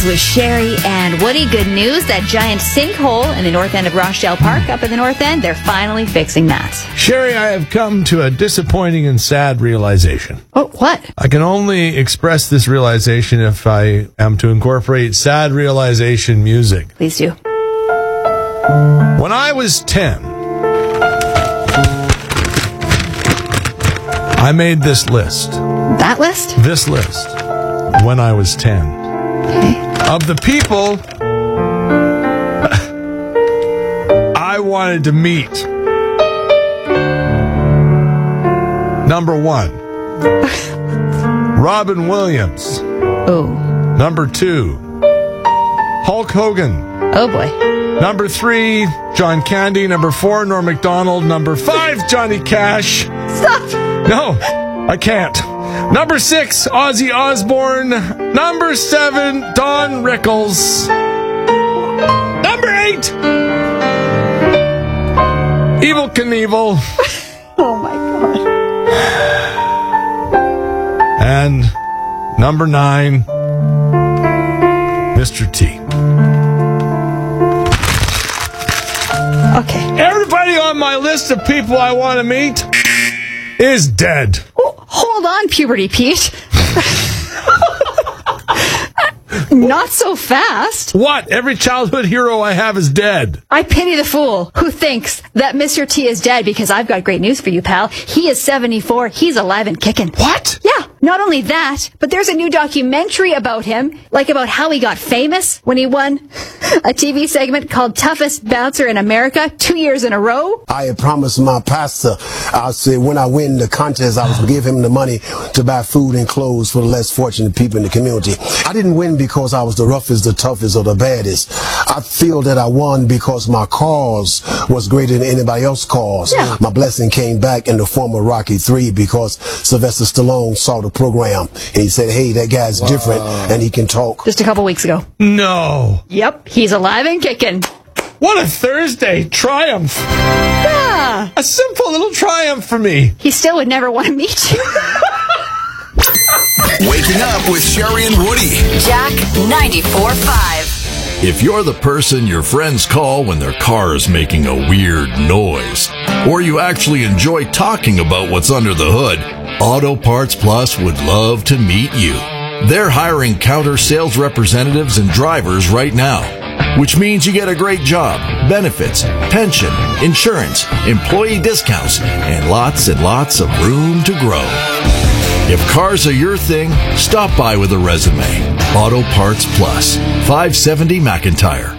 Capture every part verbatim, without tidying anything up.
Mornings with Sherry and Woody. Good news, that giant sinkhole in the north end of Rochdale Park up in the north end, they're finally fixing that. Sherry, I have come to a disappointing and sad realization. Oh, what? I can only express this realization if I am to incorporate sad realization music. Please do. When I was ten, I made this list. That list? This list. When I was ten. Okay. Of the people I wanted to meet. Number one, Robin Williams. Oh. Number two, Hulk Hogan. Oh, boy. Number three, John Candy. Number four, Norm Macdonald. Number five, Johnny Cash. Stop! No, I can't. Number six, Ozzy Osbourne. Number seven, Don Rickles. Number eight, Evel Knievel. Oh, my God. And number nine, Mister T. Okay. Everybody on my list of people I want to meet is dead. Oh, hold on, Puberty Pete. Not so fast. What? Every childhood hero I have is dead. I pity the fool who thinks that Mister T is dead, because I've got great news for you, pal. He is seventy-four. He's alive and kicking. What? Yeah. Not only that, but there's a new documentary about him, like about how he got famous when he won a T V segment called Toughest Bouncer in America two years in a row. I had promised my pastor, I said when I win the contest, I was going to give him the money to buy food and clothes for the less fortunate people in the community. I didn't win because I was the roughest, the toughest, or the baddest. I feel that I won because my cause was greater than anybody else's cause. Yeah. My blessing came back in the form of Rocky three because Sylvester Stallone saw the program and he said, hey, that guy's wow. different and he can talk. Just a couple weeks ago. No. Yep, he's alive and kicking. What a Thursday triumph. Yeah. A simple little triumph for me. He still would never want to meet you. Waking up with Sherry and Woody. Jack ninety-four point five. If you're the person your friends call when their car is making a weird noise, or you actually enjoy talking about what's under the hood, Auto Parts Plus would love to meet you. They're hiring counter sales representatives and drivers right now, which means you get a great job, benefits, pension, insurance, employee discounts, and lots and lots of room to grow. If cars are your thing, stop by with a resume. Auto Parts Plus, five seventy McIntyre.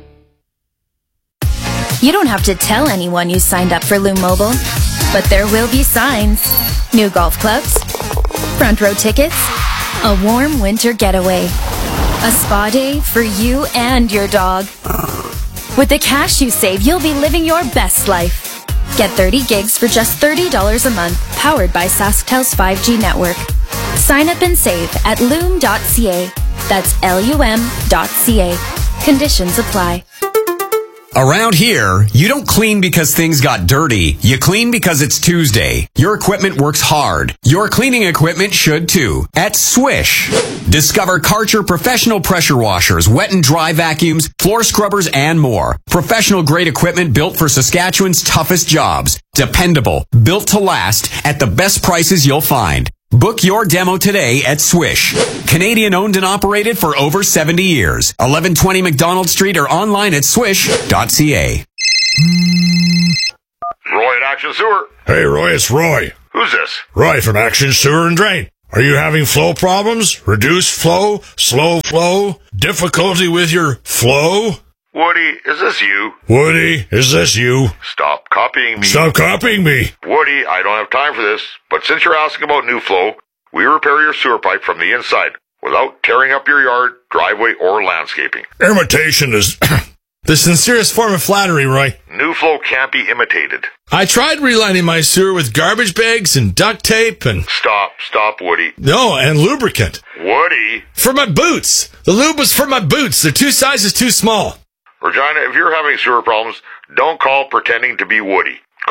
You don't have to tell anyone you signed up for Loom Mobile, but there will be signs. New golf clubs, front row tickets, a warm winter getaway, a spa day for you and your dog. With the cash you save, you'll be living your best life. Get thirty gigs for just thirty dollars a month, powered by SaskTel's five G network. Sign up and save at loom dot c a. That's L U M dot C A. Conditions apply. Around here, you don't clean because things got dirty. You clean because it's Tuesday. Your equipment works hard. Your cleaning equipment should too. At Swish. Discover Karcher professional pressure washers, wet and dry vacuums, floor scrubbers, and more. Professional grade equipment built for Saskatchewan's toughest jobs. Dependable, built to last, at the best prices you'll find. Book your demo today at Swish. Canadian owned and operated for over seventy years. eleven twenty McDonald Street or online at swish dot c a. Roy at Action Sewer. Hey, Roy, it's Roy. Who's this? Roy from Action Sewer and Drain. Are you having flow problems? Reduced flow? Slow flow? Difficulty with your flow? Woody, is this you? Woody, is this you? Stop copying me. Stop copying me. Woody, I don't have time for this, but since you're asking about new flow, we repair your sewer pipe from the inside without tearing up your yard, driveway, or landscaping. Imitation is the sincerest form of flattery, Roy. New flow can't be imitated. I tried relining my sewer with garbage bags and duct tape and... Stop, stop, Woody. No, and lubricant. Woody. For my boots. The lube was for my boots. They're two sizes too small. Regina, if you're having sewer problems, don't call pretending to be Woody.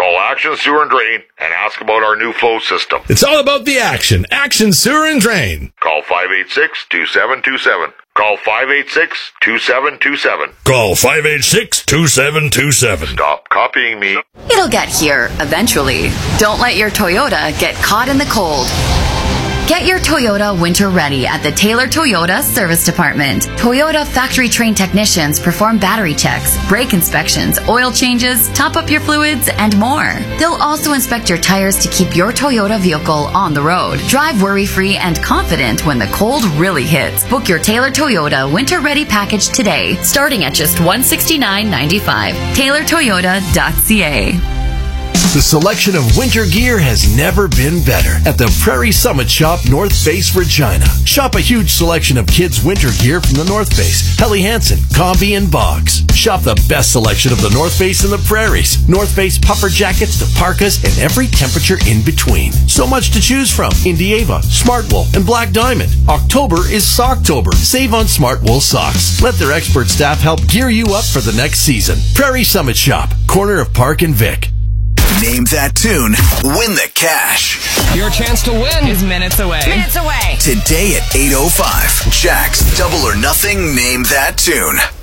Call Action Sewer and Drain and ask about our new flow system. It's all about the action. Action Sewer and Drain. Call five eight six, two seven two seven. Call five eight six, two seven two seven. Call five eight six, two seven two seven. Stop copying me. It'll get here eventually. Don't let your Toyota get caught in the cold. Get your Toyota winter ready at the Taylor Toyota Service Department. Toyota factory-trained technicians perform battery checks, brake inspections, oil changes, top up your fluids, and more. They'll also inspect your tires to keep your Toyota vehicle on the road. Drive worry-free and confident when the cold really hits. Book your Taylor Toyota winter ready package today, starting at just one hundred sixty-nine dollars and ninety-five cents. Taylor Toyota dot C A. The selection of winter gear has never been better at the Prairie Summit Shop, North Face, Regina. Shop a huge selection of kids' winter gear from the North Face, Helly Hansen, Combi, and Boggs. Shop the best selection of the North Face and the Prairies. North Face puffer jackets to parkas and every temperature in between. So much to choose from. Indieva, Smart Wool, and Black Diamond. October is Socktober. Save on Smart Wool socks. Let their expert staff help gear you up for the next season. Prairie Summit Shop, corner of Park and Vic. Name that tune, win the cash. Your chance to win is minutes away. Minutes away. Today at eight oh five, Jack's Double or Nothing Name That Tune.